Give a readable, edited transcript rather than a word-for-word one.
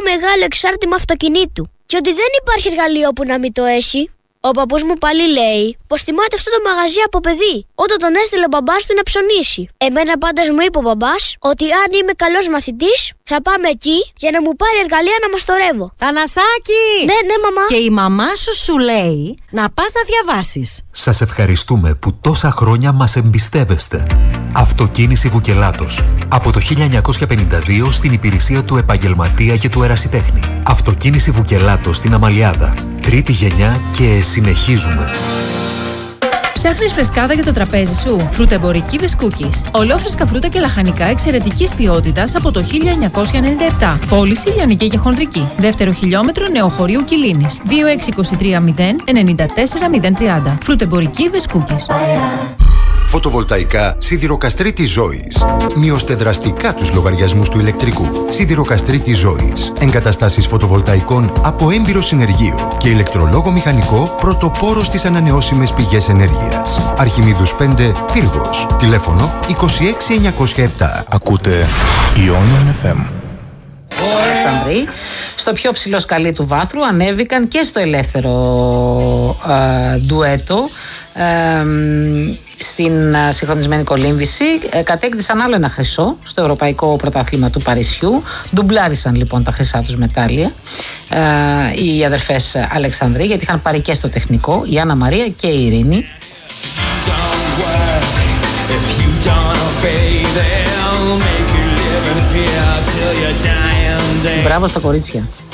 μεγάλο εξάρτημα αυτοκινήτου και ότι δεν υπάρχει εργαλείο που να μην το έχει. Ο παππούς μου πάλι λέει πως θυμάται αυτό το μαγαζί από παιδί, όταν τον έστειλε ο μπαμπάς του να ψωνίσει. Εμένα πάντως μου είπε ο μπαμπάς ότι αν είμαι καλός μαθητής θα πάμε εκεί για να μου πάρει εργαλεία να μαστορεύω. Θανασάκη! Ναι, μαμά. Και η μαμά σου λέει να πας να διαβάσεις. Σας ευχαριστούμε που τόσα χρόνια μας εμπιστεύεστε. Αυτοκίνηση Βουκελάτος. Από το 1952 στην υπηρεσία του επαγγελματία και του ερασιτέχνη. Αυτοκίνηση Βουκελάτος στην Αμαλιάδα. Τρίτη γενιά και συνεχίζουμε. Ψάχνεις φρεσκάδα για το τραπέζι σου? Φρουτεμπορική Βεσκούκης. Ολόφρεσκα φρούτα και λαχανικά εξαιρετικής ποιότητας από το 1997. Πώληση λιανική και χονδρική. Δεύτερο χιλιόμετρο Νεοχωρίου Κιλίνης. 2623 094 030. Φρουτεμπορική Βεσκούκης. Φωτοβολταϊκά Σιδηροκαστρίτης Ζώης. Μειώστε δραστικά τους λογαριασμούς του ηλεκτρικού. Σιδηροκαστρίτης Ζώης. Εγκαταστάσεις φωτοβολταϊκών από έμπειρο συνεργείο και ηλεκτρολόγο μηχανικό πρωτοπόρο στις ανανεώσιμες πηγές ενέργειας. Αρχιμίδους 5, Πύργος. Τηλέφωνο 26907. Ακούτε Ionian FM. Αλεξανδροί, στο πιο ψηλό σκαλί του βάθρου ανέβηκαν και στο ελεύθερο ντουέτο στην συγχρονισμένη κολύμβηση. Κατέκτησαν άλλο ένα χρυσό στο Ευρωπαϊκό Πρωτάθλημα του Παρισιού. Ντουμπλάρισαν λοιπόν τα χρυσά τους μετάλλια οι αδερφές Αλεξανδροί, γιατί είχαν πάρει και στο τεχνικό η Άννα Μαρία και η Ειρήνη. Μπράβο στα κορίτσια.